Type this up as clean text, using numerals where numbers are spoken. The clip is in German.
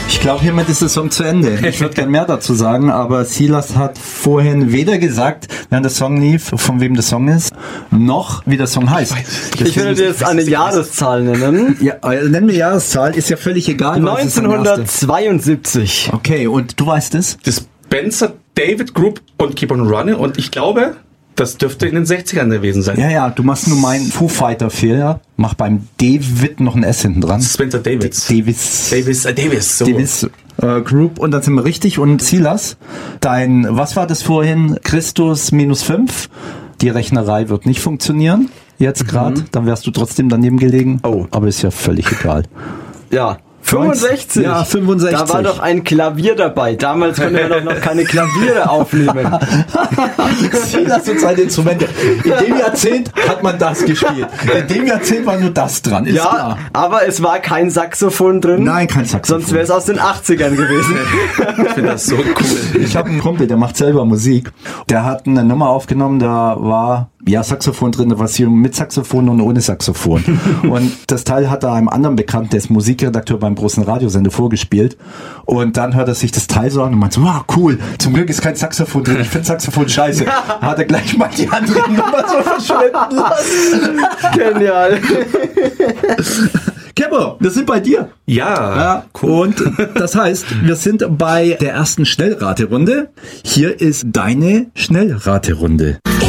Ich glaube, hiermit ist der Song zu Ende. Ich würde gerne mehr dazu sagen, aber Silas hat vorhin weder gesagt, während der Song lief, von wem der Song ist, noch wie der Song heißt. Ich würde dir jetzt eine Jahreszahl nennen. Ja, nenn mir Jahreszahl, ist ja völlig egal. 1972. Okay, und du weißt es? Das Spencer David Group und Keep on Running und ich glaube, das dürfte in den 60ern gewesen sein. Ja, du machst nur meinen Foo Fighter Fehler. Mach beim David noch ein S hinten dran. Spencer Davis. Davis. So. Davis Group und dann sind wir richtig. Und Silas, was war das vorhin? Christus -5. Die Rechnerei wird nicht funktionieren. Jetzt gerade. Dann wärst du trotzdem daneben gelegen. Oh. Aber ist ja völlig egal. Ja. 65? Ja, 65. Da war doch ein Klavier dabei. Damals konnte man doch noch keine Klaviere aufnehmen. Silas und seine Instrumente. In dem Jahrzehnt hat man das gespielt. In dem Jahrzehnt war nur das dran. Ist klar. Aber es war kein Saxophon drin. Nein, kein Saxophon. Sonst wäre es aus den 80ern gewesen. Ich finde das so cool. Ich habe einen Kumpel, der macht selber Musik. Der hat eine Nummer aufgenommen, da war Saxophon drin, da war sie mit Saxophon und ohne Saxophon. Und das Teil hat er einem anderen Bekannten, der ist Musikredakteur beim großen Radiosender, vorgespielt. Und dann hört er sich das Teil so an und meint so, wow, cool, zum Glück ist kein Saxophon drin, ich finde Saxophon scheiße. Hat er gleich mal die andere Nummer so verschwenden lassen. Genial. Kepper, wir sind bei dir. Ja, cool. Und das heißt, wir sind bei der ersten Schnellraterunde. Hier ist deine Schnellraterunde.